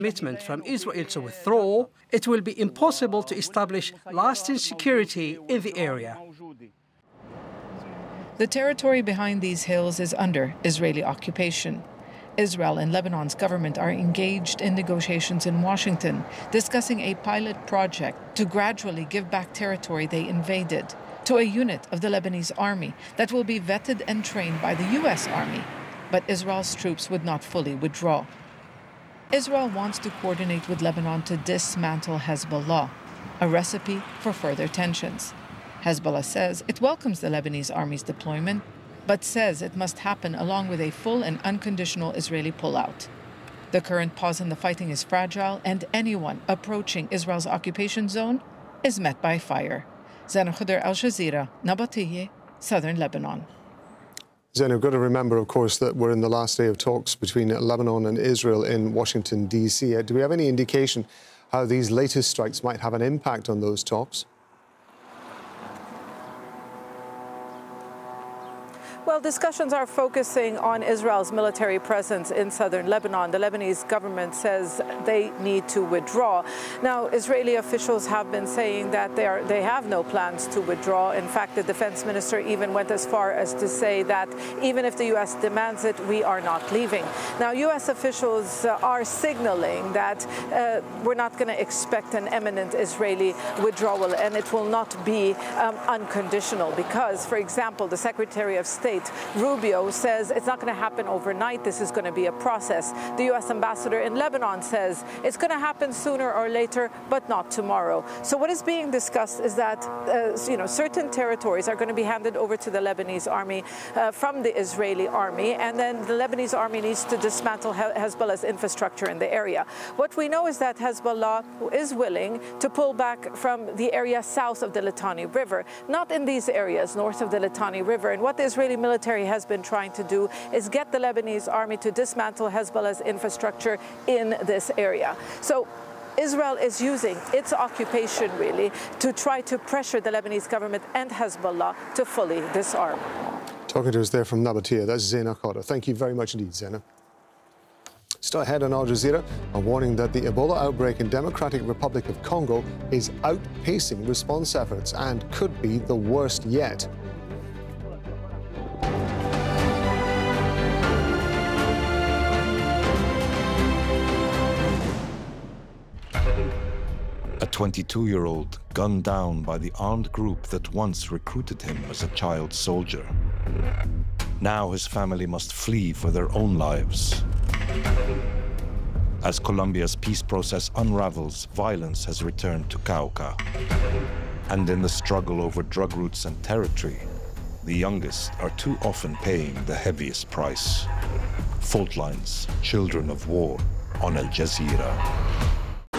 commitment from Israel to withdraw, it will be impossible to establish lasting security in the area. The territory behind these hills is under Israeli occupation. Israel and Lebanon's government are engaged in negotiations in Washington, discussing a pilot project to gradually give back territory they invaded to a unit of the Lebanese army that will be vetted and trained by the U.S. Army. But Israel's troops would not fully withdraw. Israel wants to coordinate with Lebanon to dismantle Hezbollah, a recipe for further tensions. Hezbollah says it welcomes the Lebanese army's deployment, but says it must happen along with a full and unconditional Israeli pullout. The current pause in the fighting is fragile, and anyone approaching Israel's occupation zone is met by fire. Zena Khuder, Al Jazeera, Nabatiyeh, Southern Lebanon. Zena, we've got to remember, of course, that we're in the last day of talks between Lebanon and Israel in Washington, D.C. Do we have any indication how these latest strikes might have an impact on those talks? Well, discussions are focusing on Israel's military presence in southern Lebanon. The Lebanese government says they need to withdraw. Now, Israeli officials have been saying that they have no plans to withdraw. In fact, the defense minister even went as far as to say that even if the U.S. demands it, we are not leaving. Now, U.S. officials are signaling that we're not going to expect an imminent Israeli withdrawal, and it will not be unconditional because, for example, the Secretary of State Rubio says it's not going to happen overnight. This is going to be a process. The U.S. ambassador in Lebanon says it's going to happen sooner or later, but not tomorrow. So what is being discussed is that certain territories are going to be handed over to the Lebanese army from the Israeli army, and then the Lebanese army needs to dismantle Hezbollah's infrastructure in the area. What we know is that Hezbollah is willing to pull back from the area south of the Litani River, not in these areas north of the Litani River. And what the Israeli military has been trying to do is get the Lebanese army to dismantle Hezbollah's infrastructure in this area. So Israel is using its occupation, really, to try to pressure the Lebanese government and Hezbollah to fully disarm. Talking to us there from Nabatiyeh, that's Zena Khuder. Thank you very much indeed, Zena. Still ahead on Al Jazeera, a warning that the Ebola outbreak in Democratic Republic of Congo is outpacing response efforts and could be the worst yet. A 22-year-old gunned down by the armed group that once recruited him as a child soldier. Now his family must flee for their own lives. As Colombia's peace process unravels, violence has returned to Cauca. And in the struggle over drug routes and territory, the youngest are too often paying the heaviest price. Fault lines, children of war, on Al Jazeera.